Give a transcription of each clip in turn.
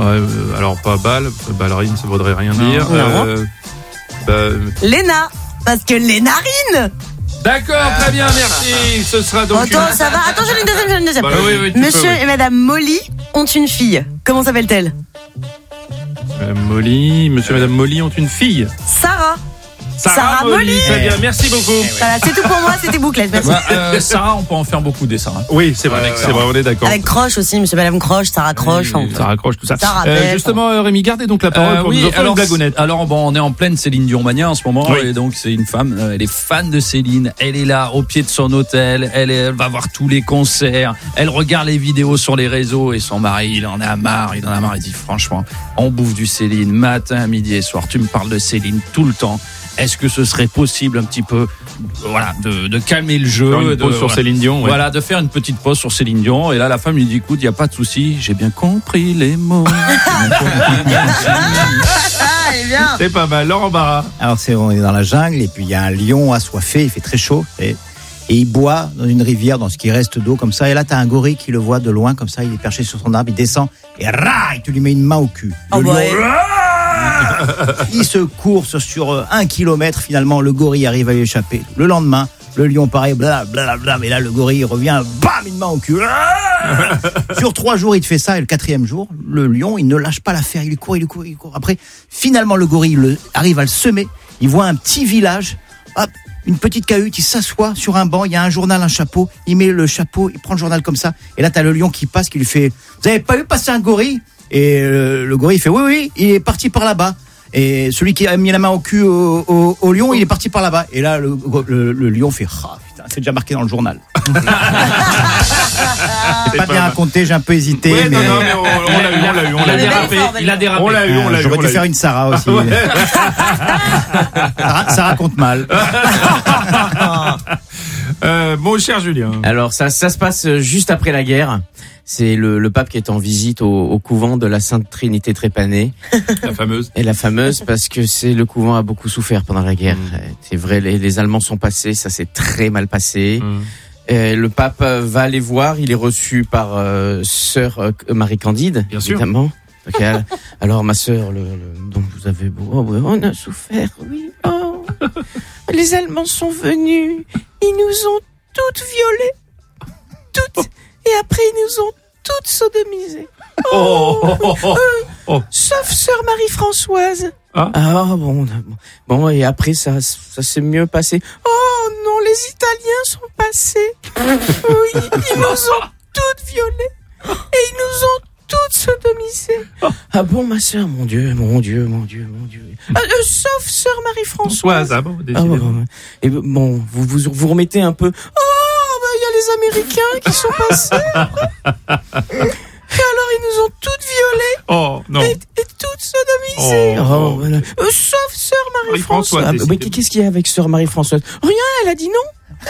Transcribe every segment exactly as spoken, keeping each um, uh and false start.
euh, alors pas balle, ballerine, ça voudrait rien non. dire. Non. Euh, bah, Léna, parce que les narines. D'accord, très bien, merci. Ce sera donc. Attends, une... ça va. Attends, j'en ai une deuxième, j'en ai une deuxième. Bah, oui, oui, Monsieur peux, oui. et Madame Molly ont une fille. Comment s'appelle-t-elle? Madame Molly, Monsieur et Madame Molly ont une fille. Sarah. Sarah, Sarah Molly. Molly. Très bien, merci beaucoup. Voilà, c'est tout pour moi, c'était bouclette. Merci. Ouais, euh, Sarah, on peut en faire beaucoup des Sarah. Oui, c'est vrai, Avec c'est Sarah. vrai, on est d'accord. Avec Croche aussi, Monsieur et Madame Croche, Sarah Croche. Oui, ça raccroche tout ça. Sarah Euh, Beth. justement, euh, Rémi, gardez donc la parole Euh, pour oui, nous offrir alors, une blagounette. alors bon, on est en pleine Céline Dion mania en ce moment, Oui. et donc c'est une femme, euh, elle est fan de Céline, elle est là au pied de son hôtel, elle, est, elle va voir tous les concerts, elle regarde les vidéos sur les réseaux, et son mari, il en a marre, il en a marre, il dit franchement, on bouffe du Céline matin, midi et soir, tu me parles de Céline tout le temps. Est-ce que ce serait possible un petit peu, voilà, de, de calmer le jeu, Faire une de, pause sur voilà, Céline Dion, ouais. voilà, de faire une petite pause sur Céline Dion. Et là, la femme lui dit, écoute, il y a pas de souci, j'ai bien compris les mots. J'ai bien compris les mots. Ah, elle est bien. C'est pas mal, Laurent Barra. Alors c'est, on est dans la jungle et puis il y a un lion assoiffé, il fait très chaud et, et il boit dans une rivière, dans ce qui reste d'eau comme ça. Et là t'as un gorille qui le voit de loin comme ça, il est perché sur son arbre, il descend et rah, il te lui met une main au cul. Le Oh, lion, bah, ouais. il se course sur un kilomètre, finalement le gorille arrive à lui échapper. Le lendemain, le lion pareil, blablabla, mais là le gorille il revient, bam, une main au cul. Sur trois jours il te fait ça et le quatrième jour, le lion il ne lâche pas l'affaire, il lui court, il lui court, il lui court. Après, finalement le gorille le, arrive à le semer, il voit un petit village, hop, une petite cahute, il s'assoit sur un banc, il y a un journal, un chapeau, il met le chapeau, il prend le journal comme ça, et là t'as le lion qui passe, qui lui fait « Vous avez pas vu passer un gorille ?» Et euh, le gorille fait « Oui, oui, il est parti par là-bas. » Et celui qui a mis la main au cul au, au, au lion, il est parti par là-bas. Et là, le, le, le lion fait ah, « putain, c'est déjà marqué dans le journal. » C'est pas bien raconté, j'ai un peu hésité. Ouais, mais... non, non, mais on, on l'a eu, on l'a eu, on Il l'a a eu. dérapé, il a dérapé. On l'a eu, on l'a eu. J'aurais on dû l'a eu. faire une Sarah aussi. ça, ça raconte mal. Euh, mon cher Julien. Alors ça, ça se passe juste après la guerre. C'est le, le pape qui est en visite au, au couvent de la Sainte Trinité Trépanée. La fameuse. Et la fameuse parce que c'est le couvent a beaucoup souffert pendant la guerre. Mmh. C'est vrai, les, les Allemands sont passés, ça s'est très mal passé. Mmh. Et le pape va aller voir, il est reçu par euh, sœur euh, Marie Candide, bien sûr. Évidemment. Okay, alors ma sœur, le, le, donc vous avez beau, oh, on a souffert, oui. Oh, les Allemands sont venus, ils nous ont toutes violées, toutes. Et après, ils nous ont toutes sodomisées. Oh, oh, oh, oh, oh. Euh, sauf sœur Marie-Françoise. Ah, ah bon, bon, bon, et après, ça, ça s'est mieux passé. Oh non, les Italiens sont passés. Oui, ils nous ont toutes violées. Et ils nous ont toutes sodomisées. Oh. Ah bon, ma sœur, mon Dieu, mon Dieu, mon Dieu, mon Dieu. Ah, euh, sauf sœur Marie-Françoise. Ah bon, ah, bon, bon. Et bon, vous, vous vous remettez un peu. Il y a les Américains qui sont passés. Et alors, ils nous ont toutes violées. Oh, non. Et, et toutes sodomisées. Oh, oh, voilà. euh, sauf sœur Marie-Françoise. Marie-Françoise, ah, mais qu'est-ce qu'il y a avec sœur Marie-Françoise? Rien, elle a dit non.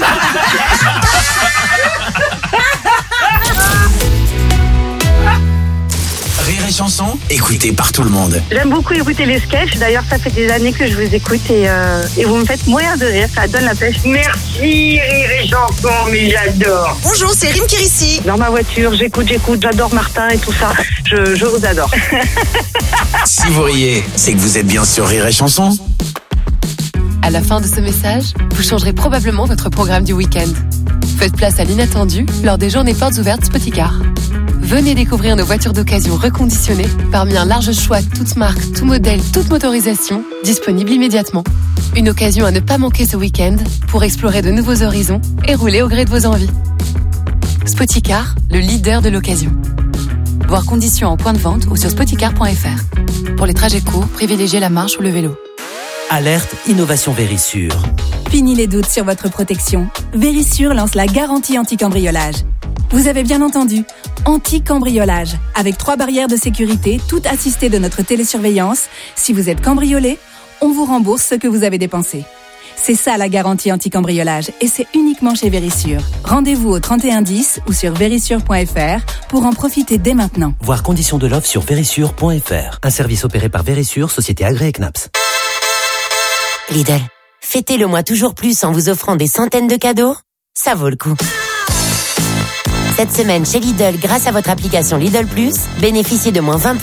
Rire et chanson, écouté par tout le monde. J'aime beaucoup écouter les sketchs. D'ailleurs, ça fait des années que je vous écoute et, euh, et vous me faites mourir de rire. Ça donne la pêche. Merci, Rire et chanson, mais j'adore. Bonjour, c'est Rim Kirissi. Dans ma voiture, j'écoute, j'écoute. J'adore Martin et tout ça. Je, je vous adore. Si vous riez, c'est que vous êtes bien sur Rire et chanson. À la fin de ce message, vous changerez probablement votre programme du week-end. Faites place à l'inattendu lors des journées portes ouvertes Spoticar. Venez découvrir nos voitures d'occasion reconditionnées parmi un large choix toutes marques, tout modèle, toute motorisation, disponible immédiatement. Une occasion à ne pas manquer ce week-end pour explorer de nouveaux horizons et rouler au gré de vos envies. Spoticar, le leader de l'occasion. Voir conditions en point de vente ou sur spoticar point f r. Pour les trajets courts, privilégiez la marche ou le vélo. Alerte Innovation Vérissure. Fini les doutes sur votre protection. Vérissure lance la garantie anti-cambriolage. Vous avez bien entendu, anti-cambriolage. Avec trois barrières de sécurité, toutes assistées de notre télésurveillance. Si vous êtes cambriolé, on vous rembourse ce que vous avez dépensé. C'est ça la garantie anti-cambriolage et c'est uniquement chez Vérissure. Rendez-vous au trente et un dix ou sur vérissure point f r pour en profiter dès maintenant. Voir conditions de l'offre sur vérissure point f r. Un service opéré par Vérissure, société agréée C N A P S. Lidl, fêtez le mois toujours plus en vous offrant des centaines de cadeaux. Ça vaut le coup. Cette semaine chez Lidl, grâce à votre application Lidl Plus, bénéficiez de moins vingt pour cent